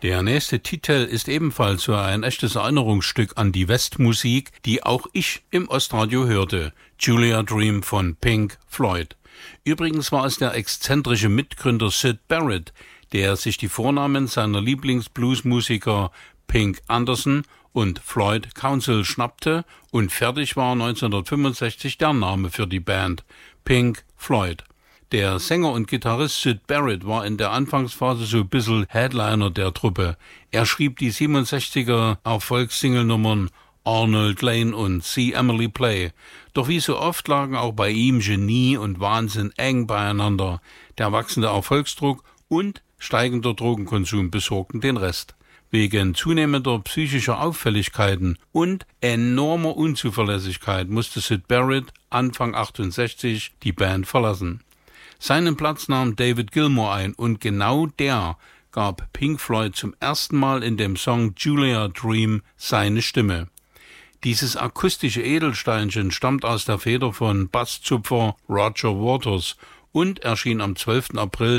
Der nächste Titel ist ebenfalls so ein echtes Erinnerungsstück an die Westmusik, die auch ich im Ostradio hörte. Julia Dream von Pink Floyd. Übrigens war es der exzentrische Mitgründer Syd Barrett, der sich die Vornamen seiner Lieblingsbluesmusiker Pink Anderson und Floyd Council schnappte und fertig war 1965 der Name für die Band, Pink Floyd. Der Sänger und Gitarrist Syd Barrett war in der Anfangsphase so ein bisschen Headliner der Truppe. Er schrieb die 67er Erfolgssingle-Nummern Arnold Lane und See Emily Play. Doch wie so oft lagen auch bei ihm Genie und Wahnsinn eng beieinander. Der wachsende Erfolgsdruck und steigender Drogenkonsum besorgten den Rest. Wegen zunehmender psychischer Auffälligkeiten und enormer Unzuverlässigkeit musste Syd Barrett Anfang 68 die Band verlassen. Seinen Platz nahm David Gilmour ein und genau der gab Pink Floyd zum ersten Mal in dem Song Julia Dream seine Stimme. Dieses akustische Edelsteinchen stammt aus der Feder von Basszupfer Roger Waters und erschien am 12. April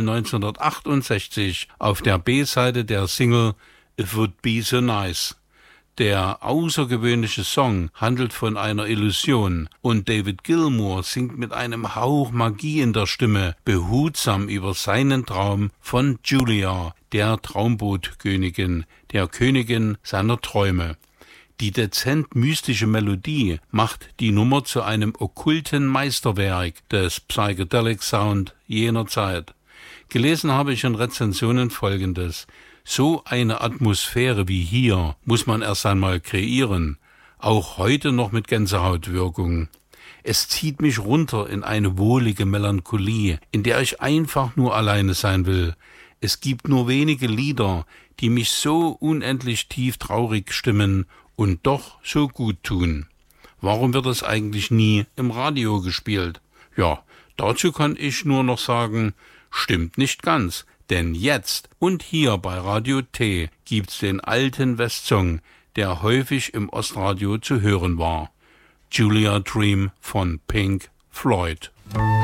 1968 auf der B-Seite der Single It Would Be So Nice. Der außergewöhnliche Song handelt von einer Illusion und David Gilmour singt mit einem Hauch Magie in der Stimme behutsam über seinen Traum von Julia, der Traumboot-Königin, der Königin seiner Träume. Die dezent mystische Melodie macht die Nummer zu einem okkulten Meisterwerk des Psychedelic Sound jener Zeit. Gelesen habe ich in Rezensionen Folgendes: So eine Atmosphäre wie hier muss man erst einmal kreieren, auch heute noch mit Gänsehautwirkung. Es zieht mich runter in eine wohlige Melancholie, in der ich einfach nur alleine sein will. Es gibt nur wenige Lieder, die mich so unendlich tief traurig stimmen und doch so gut tun. Warum wird es eigentlich nie im Radio gespielt? Ja, dazu kann ich nur noch sagen, stimmt nicht ganz. Denn jetzt und hier bei Radio T gibt's den alten Westsong, der häufig im Ostradio zu hören war. Julia Dream von Pink Floyd.